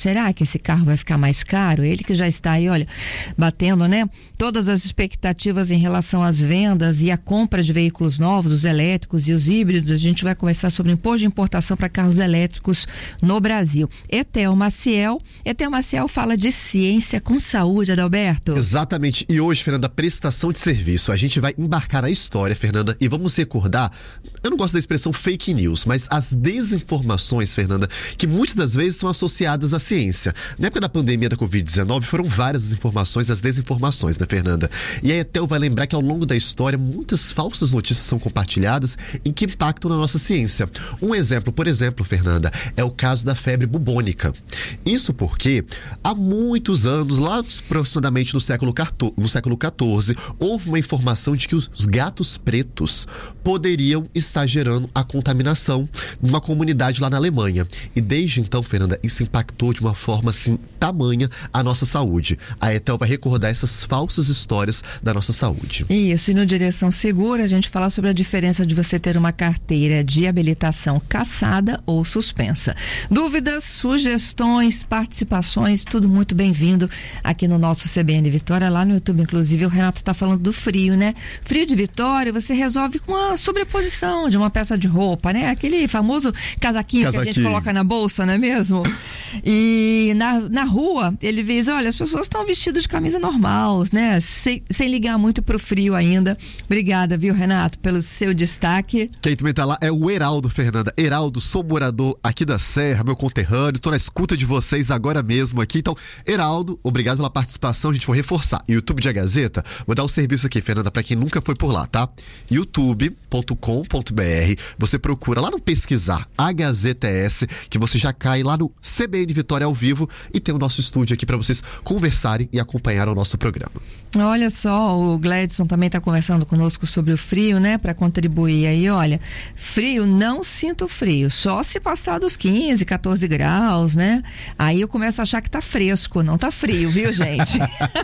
será que esse carro vai ficar mais caro? Ele que já está aí, olha, batendo, né? Todas as expectativas em relação às vendas e a compra de veículos novos, os elétricos e os híbridos. A gente vai conversar sobre imposto de importação para carros elétricos no Brasil. Etel Maciel fala de ciência com saúde, Adalberto. Exatamente. E hoje, Fernanda, prestação de serviço. A gente vai embarcar na história, Fernanda, e vamos recordar, eu não gosto da expressão fake news, mas as desinformações, Fernanda, que muitas das vezes são associadas à ciência. Na época da pandemia da Covid-19, foram várias as informações, as desinformações, né, Fernanda? E a Etel vai lembrar que ao longo da história, muitas falsas notícias são compartilhadas e que impactam na nossa ciência. Um exemplo, por exemplo, Fernanda, é o caso da febre bubônica. Isso porque há muitos anos, lá aproximadamente no século XIV, houve uma informação de que os gatos pretos poderiam estar gerando a contaminação numa comunidade lá na Alemanha. E desde então, Fernanda, isso impactou de uma forma assim tamanha a nossa saúde. A Etel vai recordar essas falsas histórias da nossa saúde. Isso, e no Direção Segura a gente fala sobre a diferença de você ter uma carteira de habilitação cassada ou suspensa. Dúvidas, sugestões, participações, tudo muito bem-vindo aqui no nosso CBN Vitória, lá no YouTube. Inclusive o Renato está falando do frio, né? Frio de Vitória você resolve com a sobreposição de uma peça de roupa, né? Aquele famoso casaquinho que a gente coloca na bolsa, não é mesmo? E na rua ele diz, olha, as pessoas estão vestidas de camisa normal, né? Sem ligar muito pro frio ainda. Obrigada, viu, Renato, pelo seu destaque. Quem também tá lá é o Heraldo, Fernanda. Heraldo, sou morador aqui da Serra, meu conterrâneo, tô na escuta de vocês agora mesmo aqui. Então, Heraldo, obrigado pela participação. A gente vai reforçar. YouTube de A Gazeta, vou dar um serviço aqui, Fernanda, pra quem nunca foi por lá, tá? youtube.com.br. Você procura lá no pesquisar A Gazeta S, que você já cai lá no CBN Vitória ao vivo e tem o nosso estúdio aqui pra vocês conversarem e acompanhar o nosso programa. Olha só, o Gledson também está conversando conosco sobre o frio, né? Para contribuir aí, olha, frio, não sinto frio, só se passar dos 15, 14 graus, né? Aí eu começo a achar que tá fresco, não tá frio, viu, gente?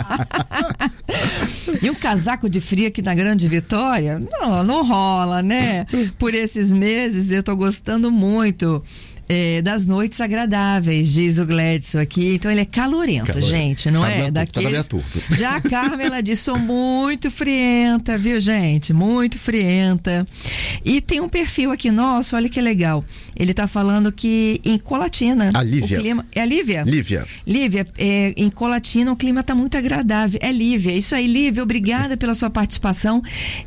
E um casaco de frio aqui na Grande Vitória, não rola, né? Por esses meses eu tô gostando muito das noites agradáveis, diz o Gledson aqui. Então ele é calorento, gente, não é? Daqueles... Já a Carmela diz, sou muito frienta, viu, gente? Muito frienta. E tem um perfil aqui nosso, olha que legal. Ele tá falando que em Colatina... A Lívia. O clima... É a Lívia? Lívia. Lívia, em Colatina o clima tá muito agradável. É Lívia, isso aí, Lívia, obrigada pela sua participação.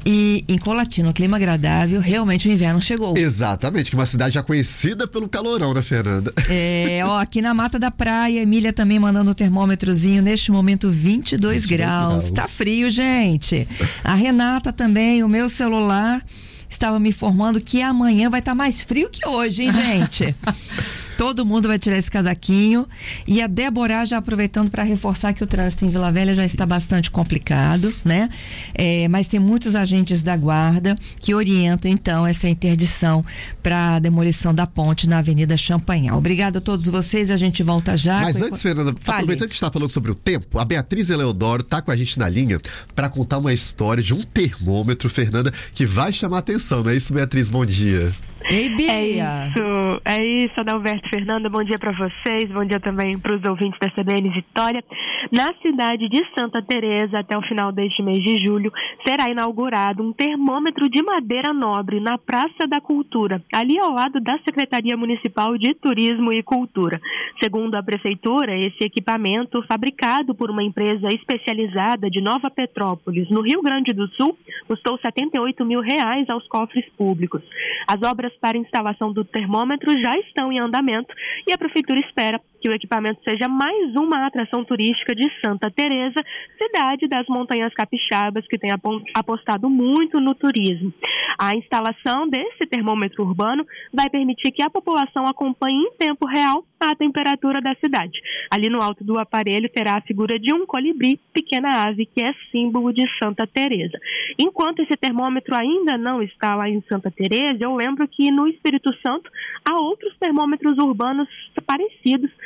E em Colatina o clima agradável, realmente o inverno chegou. Exatamente, que é uma cidade já conhecida pelo calorão, né, Fernanda? Aqui na Mata da Praia, Emília também mandando o termômetrozinho, neste momento 22 graus. Tá frio, gente. A Renata também, o meu celular estava me informando que amanhã vai estar mais frio que hoje, hein, gente? Todo mundo vai tirar esse casaquinho. E a Débora já aproveitando para reforçar que o trânsito em Vila Velha já está bastante complicado, né? Mas tem muitos agentes da guarda que orientam, então, essa interdição para a demolição da ponte na Avenida Champanhal. Obrigado a todos vocês, a gente volta já. Mas antes, Fernanda, aproveitando que está falando sobre o tempo, a Beatriz Eleodoro está com a gente na linha para contar uma história de um termômetro, Fernanda, que vai chamar a atenção, não é isso, Beatriz? Bom dia. Ei, Bia. É isso, Adalberto, Fernanda, bom dia para vocês, bom dia também para os ouvintes da CBN Vitória. Na cidade de Santa Teresa, até o final deste mês de julho, será inaugurado um termômetro de madeira nobre na Praça da Cultura, ali ao lado da Secretaria Municipal de Turismo e Cultura. Segundo a Prefeitura, esse equipamento, fabricado por uma empresa especializada de Nova Petrópolis, no Rio Grande do Sul, custou R$78 mil aos cofres públicos. As obras para instalação do termômetro já estão em andamento e a Prefeitura espera que o equipamento seja mais uma atração turística de Santa Teresa, cidade das Montanhas Capixabas, que tem apostado muito no turismo. A instalação desse termômetro urbano vai permitir que a população acompanhe em tempo real a temperatura da cidade. Ali no alto do aparelho terá a figura de um colibri, pequena ave, que é símbolo de Santa Teresa. Enquanto esse termômetro ainda não está lá em Santa Teresa, eu lembro que no Espírito Santo há outros termômetros urbanos parecidos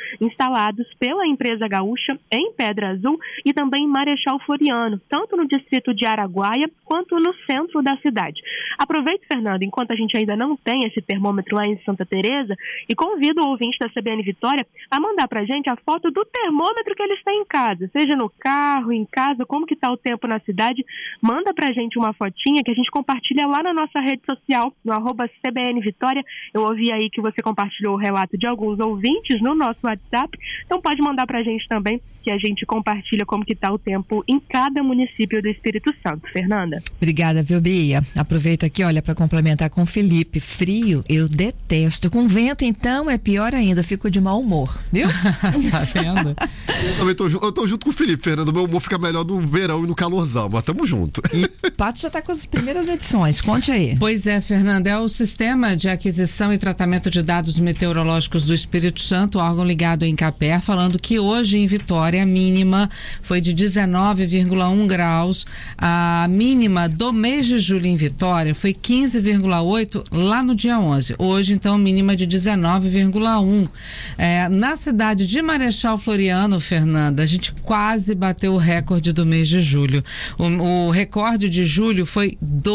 instalados pela empresa gaúcha em Pedra Azul e também em Marechal Floriano, tanto no distrito de Araguaia quanto no centro da cidade. Aproveito, Fernando, enquanto a gente ainda não tem esse termômetro lá em Santa Teresa, e convido o ouvinte da CBN Vitória a mandar pra gente a foto do termômetro que eles têm em casa, seja no carro, em casa, como que tá o tempo na cidade. Manda pra gente uma fotinha que a gente compartilha lá na nossa rede social, no @CBN Vitória. Eu ouvi aí que você compartilhou o relato de alguns ouvintes no nosso WhatsApp, então pode mandar pra gente também, que a gente compartilha como que tá o tempo em cada município do Espírito Santo. Fernanda. Obrigada, viu, Bia? Aproveito aqui, olha, para complementar com o Felipe. Frio, eu detesto. Com vento, então, é pior ainda. Eu fico de mau humor, viu? Tá vendo? Eu tô junto com o Felipe, Fernando. Meu humor fica melhor no verão e no calorzão, mas tamo junto. E o Pato já tá com as primeiras medições. Conte aí. Pois é, Fernanda, é o Sistema de Aquisição e Tratamento de Dados Meteorológicos do Espírito Santo, órgão ligado em Capé, falando que hoje em Vitória a mínima foi de 19,1 graus, a mínima do mês de julho em Vitória foi 15,8 lá no dia 11. Hoje, então, mínima de 19,1. Na cidade de Marechal Floriano, Fernanda, a gente quase bateu o recorde do mês de julho. O recorde de julho foi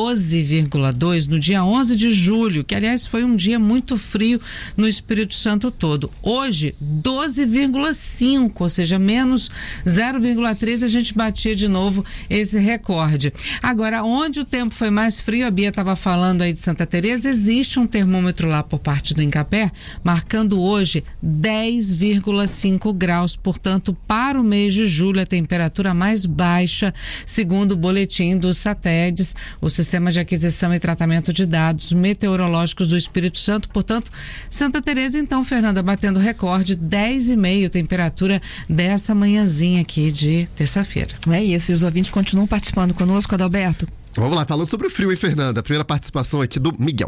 12,2 no dia 11 de julho, que aliás foi um dia muito frio no Espírito Santo todo. Hoje, 12,5, ou seja, menos 0,3, a gente batia de novo esse recorde. Agora, onde o tempo foi mais frio, a Bia estava falando aí de Santa Teresa, existe um termômetro lá por parte do Incapé, marcando hoje 10,5 graus, portanto, para o mês de julho, a temperatura mais baixa, segundo o boletim do SATEDES, o Sistema de Aquisição e Tratamento de Dados Meteorológicos do Espírito Santo. Portanto, Santa Teresa, então, Fernanda, batendo recorde, 10,5 temperatura dessa manhãzinha aqui de terça-feira. É isso, e os ouvintes continuam participando conosco, Adalberto. Vamos lá, falando sobre o frio, hein, Fernanda? A primeira participação aqui do Miguel.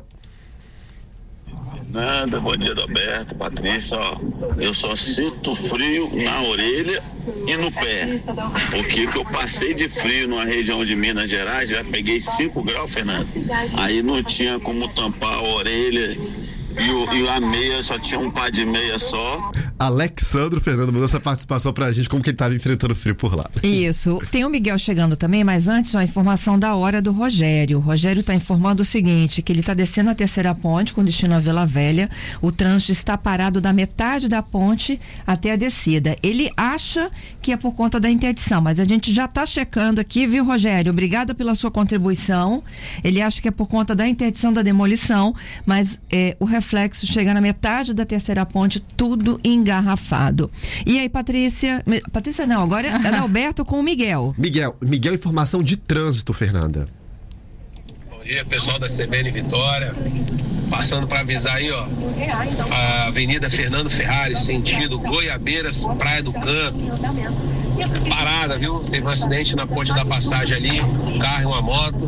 Fernanda, bom dia, Adalberto, Patrícia, ó, eu só sinto frio na orelha e no pé, porque que eu passei de frio numa região de Minas Gerais, já peguei 5 graus, Fernanda, aí não tinha como tampar a orelha e a meia, só tinha um par de meia só. Alexandro, Fernando, mandou essa participação pra gente, como que ele estava enfrentando o frio por lá. Isso, tem o Miguel chegando também, mas antes, a informação da hora do Rogério. O Rogério está informando o seguinte, que ele está descendo a terceira ponte com destino à Vila Velha, o trânsito está parado da metade da ponte até a descida. Ele acha que é por conta da interdição, mas a gente já está checando aqui, viu, Rogério? Obrigada pela sua contribuição. Ele acha que é por conta da interdição da demolição, mas o reflexo chega na metade da terceira ponte, tudo engarrafado. E aí, Patrícia não, agora é Adalberto com o Miguel. Miguel, informação de trânsito, Fernanda. Bom dia, pessoal da CBN Vitória, passando para avisar aí, ó, a Avenida Fernando Ferrari, sentido Goiabeiras, Praia do Canto, parada, viu? Teve um acidente na ponte da passagem ali, um carro e uma moto,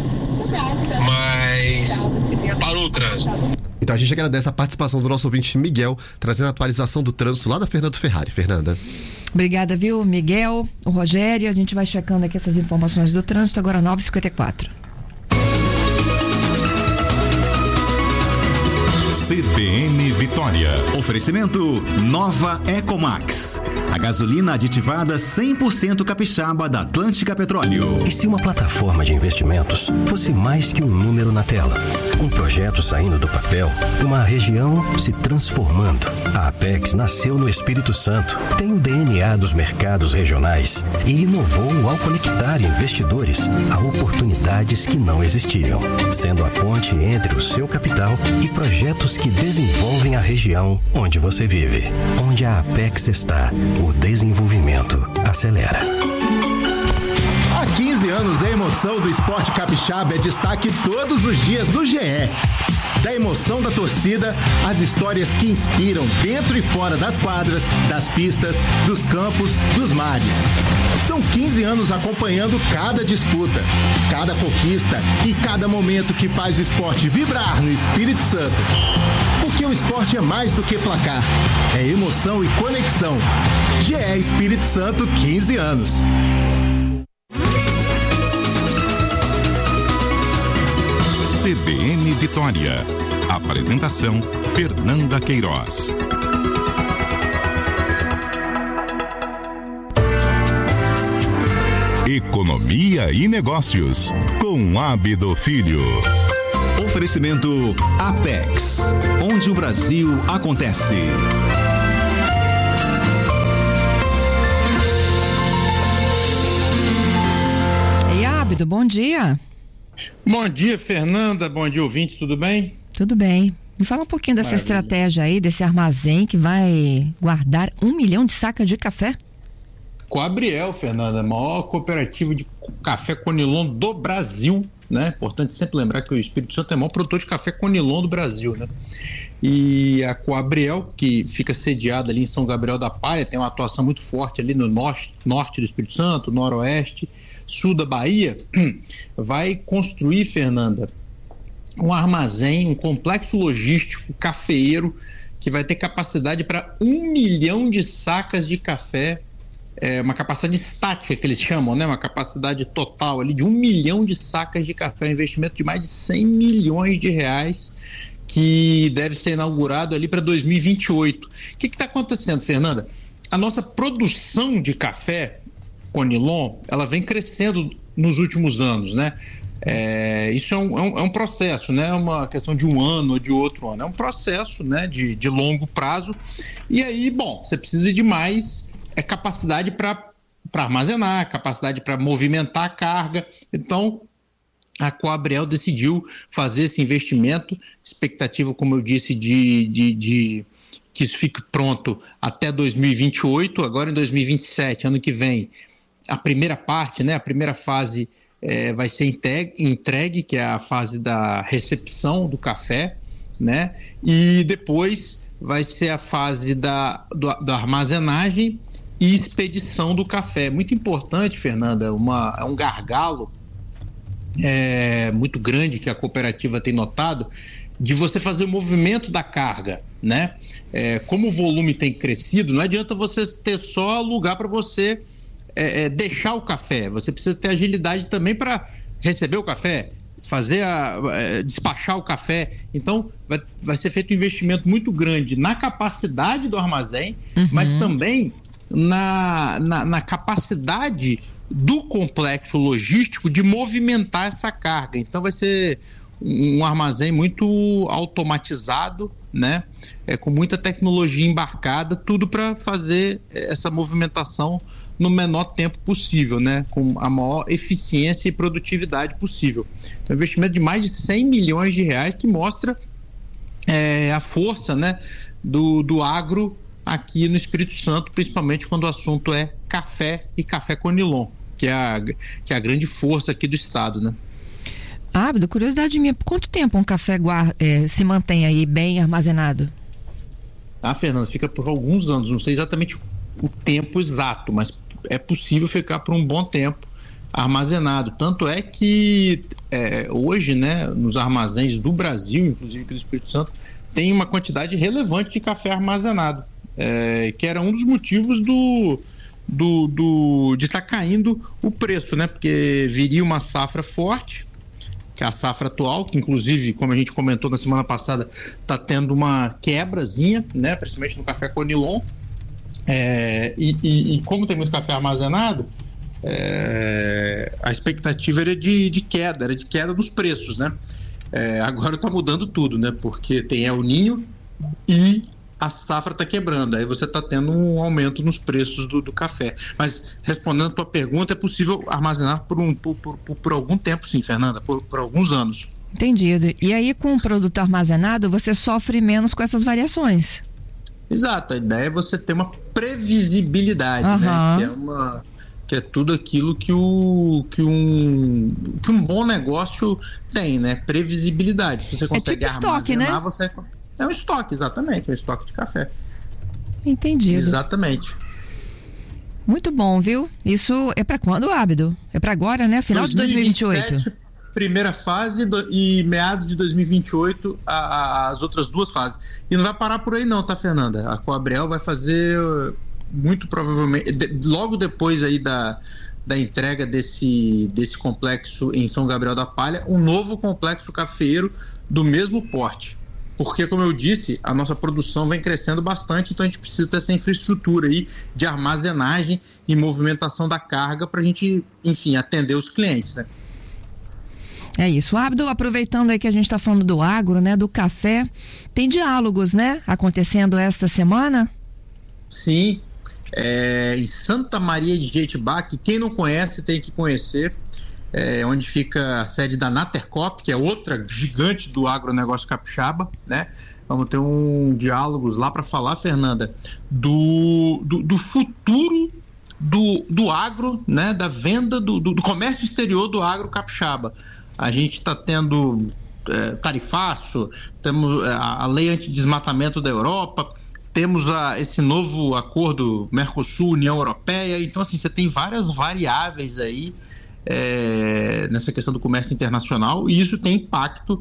mas parou o trânsito. Então a gente agradece a participação do nosso ouvinte Miguel, trazendo a atualização do trânsito lá da Fernando Ferrari. Fernanda. Obrigada, viu, Miguel, o Rogério, a gente vai checando aqui essas informações do trânsito, agora 9h54. CBN Vitória. Oferecimento Nova Ecomax. A gasolina aditivada 100% capixaba da Atlântica Petróleo. E se uma plataforma de investimentos fosse mais que um número na tela? Um projeto saindo do papel, uma região se transformando. A Apex nasceu no Espírito Santo, tem o DNA dos mercados regionais e inovou ao conectar investidores a oportunidades que não existiam, sendo a ponte entre o seu capital e projetos que desenvolvem a região onde você vive. Onde a Apex está, o desenvolvimento acelera. Há 15 anos, a emoção do esporte capixaba é destaque todos os dias no GE. Da emoção da torcida, as histórias que inspiram dentro e fora das quadras, das pistas, dos campos, dos mares. São 15 anos acompanhando cada disputa, cada conquista e cada momento que faz o esporte vibrar no Espírito Santo. Porque o esporte é mais do que placar, é emoção e conexão. GE Espírito Santo, 15 anos. CBN Vitória. Apresentação Fernanda Queiroz. Economia e Negócios, com Ábido Filho. Oferecimento Apex, onde o Brasil acontece. Ei, Ábido, bom dia. Bom dia, Fernanda. Bom dia, ouvinte. Tudo bem? Tudo bem. Me fala um pouquinho dessa estratégia aí, desse armazém que vai guardar 1 milhão de sacas de café. Coabriel, Fernanda, a maior cooperativa de café Conilon do Brasil, né? Importante sempre lembrar que o Espírito Santo é o maior produtor de café Conilon do Brasil, né? E a Coabriel, que fica sediada ali em São Gabriel da Palha, tem uma atuação muito forte ali no norte do Espírito Santo, noroeste, sul da Bahia, vai construir, Fernanda, um armazém, um complexo logístico cafeeiro que vai ter capacidade para 1 milhão de sacas de café, uma capacidade estática que eles chamam, né? Uma capacidade total ali de 1 milhão de sacas de café, um investimento de mais de 100 milhões de reais, que deve ser inaugurado ali para 2028. O que está acontecendo, Fernanda? A nossa produção de café Conilon, ela vem crescendo nos últimos anos, né? Isso é um processo, né? Uma questão de um ano ou de outro ano. É um processo, né? De longo prazo. E aí, você precisa de mais capacidade para armazenar, capacidade para movimentar a carga. Então, a Coabriel decidiu fazer esse investimento, expectativa, como eu disse, de que isso fique pronto até 2028, agora em 2027, ano que vem, a primeira parte, né? A primeira fase vai ser entregue, que é a fase da recepção do café, né? E depois vai ser a fase da armazenagem e expedição do café. Muito importante, Fernanda, é um gargalo muito grande que a cooperativa tem notado, de você fazer o movimento da carga, né? Como o volume tem crescido, não adianta você ter só lugar para você deixar o café. Você precisa ter agilidade também para receber o café, despachar o café. Então vai ser feito um investimento muito grande na capacidade do armazém, mas também na capacidade do complexo logístico de movimentar essa carga. Então vai ser um armazém muito automatizado, né? Com muita tecnologia embarcada, tudo para fazer essa movimentação no menor tempo possível, né? Com a maior eficiência e produtividade possível. Então, um investimento de mais de 100 milhões de reais que mostra a força, né? do agro aqui no Espírito Santo, principalmente quando o assunto é café e café Conilon, que é a grande força aqui do estado, né? Ábido, curiosidade minha, por quanto tempo um café se mantém aí bem armazenado? Fernanda, fica por alguns anos, não sei exatamente o tempo exato, mas é possível ficar por um bom tempo armazenado. Tanto é que hoje, né, nos armazéns do Brasil, inclusive aqui do Espírito Santo, tem uma quantidade relevante de café armazenado, que era um dos motivos de estar caindo o preço, né? Porque viria uma safra forte, que é a safra atual, que inclusive, como a gente comentou na semana passada, está tendo uma quebrazinha, né? Principalmente no café Conilon. E como tem muito café armazenado, a expectativa era de queda dos preços, né? Agora está mudando tudo, né? Porque tem El Ninho e a safra está quebrando, aí você está tendo um aumento nos preços do café. Mas respondendo a tua pergunta, é possível armazenar por algum tempo, sim, Fernanda, por alguns anos. Entendido. E aí, com o produto armazenado, você sofre menos com essas variações? Exato, a ideia é você ter uma previsibilidade, né? Que é tudo aquilo que um bom negócio tem, né? Previsibilidade. Se você consegue tipo armazenar, estoque, né? É um estoque, exatamente, é um estoque de café. Entendido. Exatamente. Muito bom, viu? Isso é para quando, Ábido? É para agora, né? Final de 2028. Primeira fase e meados de 2028 as outras duas fases. E não vai parar por aí não, tá, Fernanda? A Coabriel vai fazer muito provavelmente, logo depois aí da entrega desse complexo em São Gabriel da Palha, um novo complexo cafeeiro do mesmo porte. porque, como eu disse, a nossa produção vem crescendo bastante, então a gente precisa ter essa infraestrutura aí de armazenagem e movimentação da carga para a gente, enfim, atender os clientes, né? É isso. Abdo, aproveitando aí que a gente está falando do agro, né, do café, tem diálogos, né, acontecendo esta semana? Sim, em Santa Maria de Jetibá, que quem não conhece tem que conhecer, onde fica a sede da Natercop, que é outra gigante do agronegócio capixaba, né? Vamos ter diálogos lá para falar, Fernanda, do futuro do agro, né? Da venda, do comércio exterior do agro capixaba. A gente está tendo tarifaço, temos a lei antidesmatamento da Europa, temos esse novo acordo Mercosul-União Europeia. Então, assim, você tem várias variáveis aí nessa questão do comércio internacional, e isso tem impacto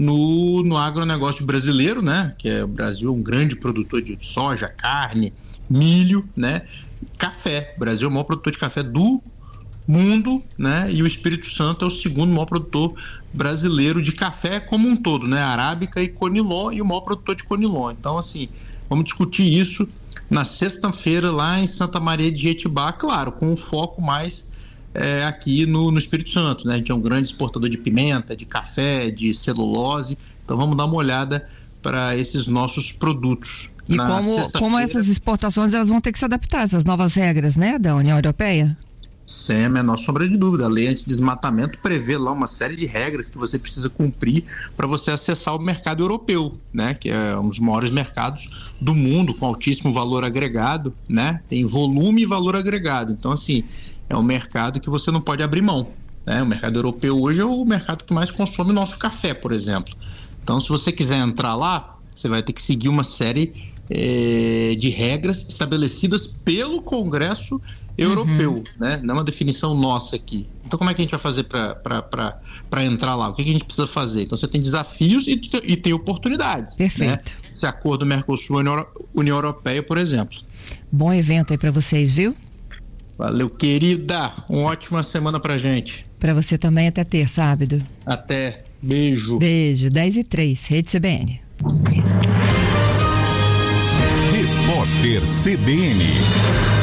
no agronegócio brasileiro, né? Que o Brasil é um grande produtor de soja, carne, milho, né? Café. O Brasil é o maior produtor de café do mundo, né? E o Espírito Santo é o segundo maior produtor brasileiro de café como um todo, né? Arábica e Conilon, e o maior produtor de Conilon. Então, assim, vamos discutir isso na sexta-feira lá em Santa Maria de Jetibá, claro, com um foco mais aqui no Espírito Santo, né? A gente é um grande exportador de pimenta, de café, de celulose, então vamos dar uma olhada para esses nossos produtos. E como essas exportações, elas vão ter que se adaptar a essas novas regras, né, da União Europeia? Sem a menor sombra de dúvida. A lei antidesmatamento prevê lá uma série de regras que você precisa cumprir para você acessar o mercado europeu, né? Que é um dos maiores mercados do mundo, com altíssimo valor agregado, né? Tem volume e valor agregado. Então, assim, é um mercado que você não pode abrir mão, né? O mercado europeu hoje é o mercado que mais consome o nosso café, por exemplo. Então, se você quiser entrar lá, você vai ter que seguir uma série de regras estabelecidas pelo Congresso Europeu, né? Não é uma definição nossa aqui. Então, como é que a gente vai fazer para entrar lá? O que a gente precisa fazer? Então, você tem desafios e tem oportunidades. Perfeito. Né? Esse acordo Mercosul-União Europeia, por exemplo. Bom evento aí para vocês, viu? Valeu, querida. Uma ótima semana pra gente. Para você também, até terça, Abdo. Até. Beijo. Beijo. 10h03, Rede CBN. Repórter CBN.